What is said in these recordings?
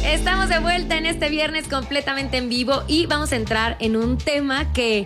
Estamos de vuelta en este viernes completamente en vivo y vamos a entrar en un tema que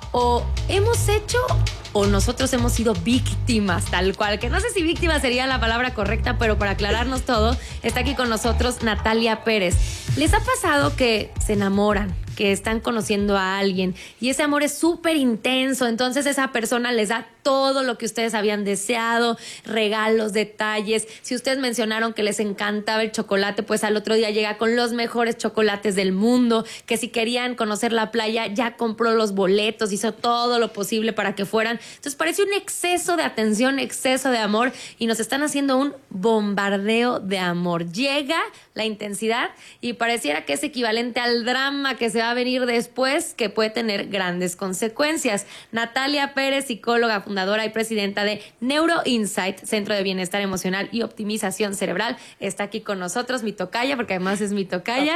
o hemos hecho o nosotros hemos sido víctimas, tal cual. Que no sé si víctima sería la palabra correcta, pero para aclararnos todo, está aquí con nosotros Natalia Pérez. ¿Les ha pasado que se enamoran, que están conociendo a alguien y ese amor es súper intenso? Entonces esa persona les da todo lo que ustedes habían deseado, regalos, detalles. Si ustedes mencionaron que les encantaba el chocolate, pues al otro día llega con los mejores chocolates del mundo, que si querían conocer la playa, ya compró los boletos, hizo todo lo posible para que fueran. Entonces parece un exceso de atención, exceso de amor y nos están haciendo un bombardeo de amor. Llega la intensidad y pareciera que es equivalente al drama que se va a venir después, que puede tener grandes consecuencias. Natalia Pérez, psicóloga, fundadora y presidenta de NeuroInsight, Centro de Bienestar Emocional y Optimización Cerebral, está aquí con nosotros, mi tocaya, porque además es mi tocaya.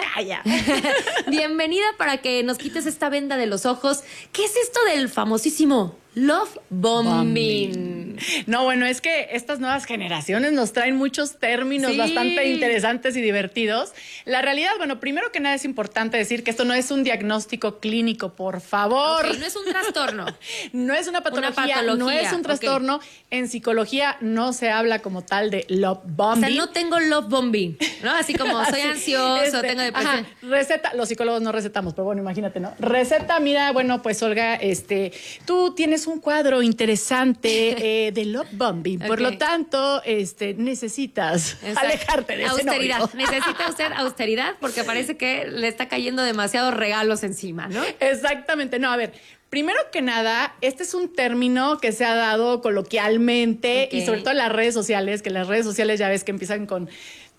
Bienvenida para que nos quites esta venda de los ojos. ¿Qué es esto del famosísimo love bombing? No, bueno, es que estas nuevas generaciones nos traen muchos términos bastante interesantes y divertidos. La realidad, bueno, primero que nada es importante decir que esto no es un diagnóstico clínico, por favor. Okay, no es un trastorno. No es una patología, no es un trastorno. Okay. En psicología no se habla como tal de love bombing. O sea, no tengo love bombing, ¿no? Así como soy ansioso, tengo depresión. Ajá, receta, los psicólogos no recetamos, pero bueno, imagínate, ¿no? Receta, mira, bueno, pues Olga, tú tienes un cuadro interesante de love bombing, okay. Por lo tanto, necesitas alejarte de austeridad. ese novio. Necesita usted austeridad porque parece que le está cayendo demasiados regalos encima, ¿no? Exactamente. No, a ver, primero que nada, este es un término que se ha dado coloquialmente, okay. Y sobre todo en las redes sociales, que las redes sociales ya ves que empiezan con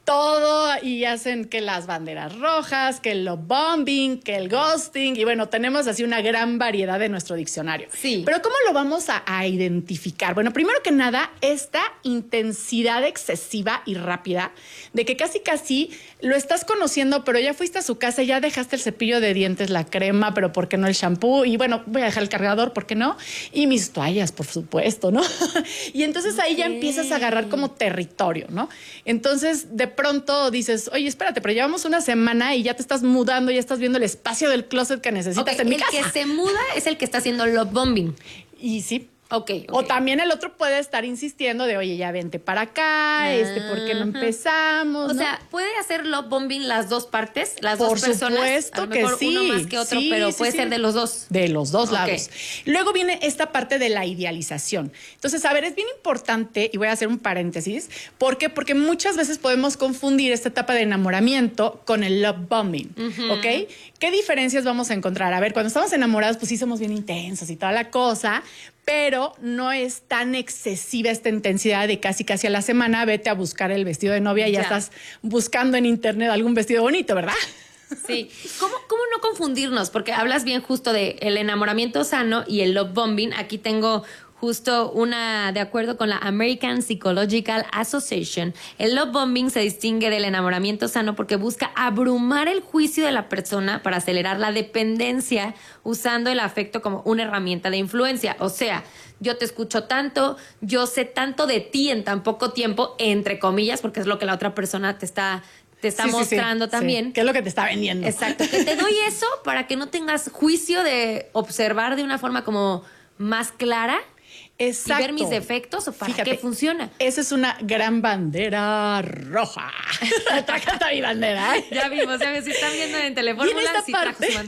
todo y hacen que las banderas rojas, que el love bombing, que el ghosting, y bueno, tenemos así una gran variedad de nuestro diccionario. Sí. Pero ¿cómo lo vamos a identificar? Bueno, primero que nada, esta intensidad excesiva y rápida de que casi lo estás conociendo, pero ya fuiste a su casa, ya dejaste el cepillo de dientes, la crema, pero ¿por qué no el shampoo? Y bueno, voy a dejar el cargador, ¿por qué no? Y mis toallas, por supuesto, ¿no? Y entonces ahí ya empiezas a agarrar como territorio, ¿no? Entonces, de pronto dices, oye, espérate, pero llevamos una semana y ya te estás mudando, ya estás viendo el espacio del closet que necesitas en mi casa. El que se muda es el que está haciendo love bombing. Y sí. Okay. O también el otro puede estar insistiendo de, oye, ya vente para acá, ¿por qué no empezamos? O sea, ¿puede hacer love bombing las dos partes? Las dos personas. Por supuesto que sí. Uno más que otro, pero puede ser de los dos. De los dos lados. Luego viene esta parte de la idealización. Entonces, a ver, es bien importante, y voy a hacer un paréntesis, ¿por qué? Porque muchas veces podemos confundir esta etapa de enamoramiento con el love bombing, ¿ok? ¿Qué diferencias vamos a encontrar? A ver, cuando estamos enamorados, pues sí somos bien intensos y toda la cosa, pero no es tan excesiva esta intensidad de casi a la semana vete a buscar el vestido de novia y ya estás buscando en internet algún vestido bonito, ¿verdad? Sí. ¿Cómo no confundirnos? Porque hablas bien justo de el enamoramiento sano y el love bombing. Aquí tengo justo una, de acuerdo con la American Psychological Association, el love bombing se distingue del enamoramiento sano porque busca abrumar el juicio de la persona para acelerar la dependencia usando el afecto como una herramienta de influencia. O sea, yo te escucho tanto, yo sé tanto de ti en tan poco tiempo, entre comillas, porque es lo que la otra persona te está mostrando también. Sí. ¿Qué es lo que te está vendiendo? Exacto. Que te doy eso para que no tengas juicio de observar de una forma como más clara. Exacto. Y ver mis defectos o para qué funciona. Esa es una gran bandera roja. Traje hasta mi bandera. Ya vimos, si están viendo en teléfono. Y en esta parte